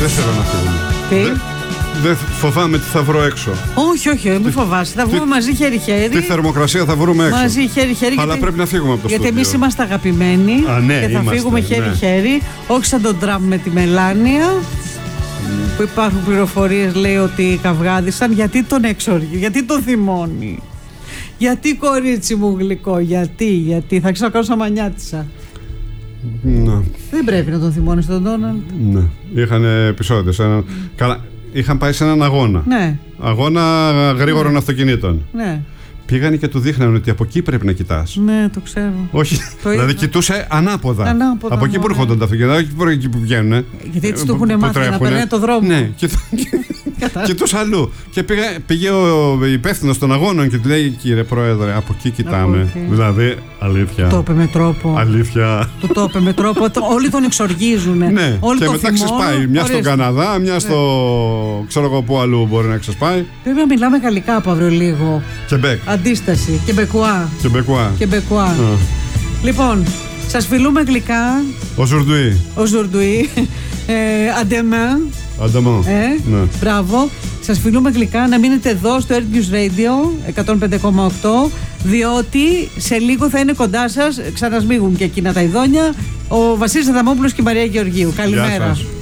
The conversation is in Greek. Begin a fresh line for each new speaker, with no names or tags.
Δεν θέλω να φύγουμε.
Τι?
Δεν φοβάμαι τι θα βρω έξω.
Όχι, μην φοβάσαι. Θα βγούμε μαζί χέρι-χέρι.
Τι θερμοκρασία θα βρούμε έξω.
Μαζί χέρι-χέρι.
Αλλά πρέπει να φύγουμε από το
γιατί
στούντιο.
εμείς είμαστε αγαπημένοι.
Ναι,
και θα φύγουμε χέρι-χέρι. Όχι σαν τον Τραμπ με τη Μελάνια. Που υπάρχουν πληροφορίες, λέει ότι καυγάδισαν. Γιατί τον εξοργεί, γιατί τον θυμώνει. Γιατί, κορίτσι μου γλυκό, γιατί θα ξανακάνω σαν μανιάτισσα.
Ναι.
Δεν πρέπει να τον θυμώνεις τον Ντόναλντ.
Ναι. Είχαν επεισόδιο. Καλά. Είχαν πάει σε έναν αγώνα.
Ναι.
Αγώνα γρήγορων αυτοκινήτων.
Ναι.
Πήγανε και του δείχνανε ότι από εκεί πρέπει να κοιτάς.
Ναι, το ξέρω.
Όχι. Δηλαδή κοιτούσε ανάποδα. Από εκεί που έρχονται τα αυτοκίνητα, όχι από εκεί που βγαίνουν.
Γιατί έτσι το έχουν μάθει να περνάει το δρόμο.
Ναι, κοιτούσε αλλού. Και πήγε ο υπεύθυνος των αγώνων και του λέει: Κύριε Πρόεδρε, από εκεί κοιτάμε. Δηλαδή, αλήθεια.
Το είπε με τρόπο.
Αλήθεια.
Το είπε με τρόπο. Όλοι τον εξοργίζουν.
Ναι, και μετά ξεσπάει. Μια στον Καναδά, μια στο. Ξέρω εγώ πού αλλού μπορεί να ξεσπάει.
Πρέπει να μιλάμε γαλλικά από αύριο λίγο.
Κεμπέκ.
Αντίσταση.
Κεμπεκουά.
Λοιπόν, σας φιλούμε γλυκά.
Ο Ζουρντουί.
Αντεμάν.
Ναι.
Μπράβο. Σας φιλούμε γλυκά. Να μείνετε εδώ στο Earth News Radio 105,8, διότι σε λίγο θα είναι κοντά σας, ξανασμίγουν και εκείνα τα ειδόνια, ο Βασίλης Αδαμόπουλος και η Μαρία Γεωργίου. Καλημέρα.